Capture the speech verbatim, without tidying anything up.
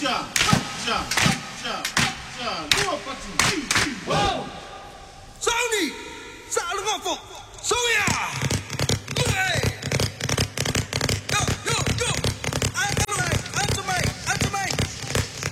ja, ja, ja, ja, nur Partie. Wow! Zo niet! Zalig af op! Zo ja!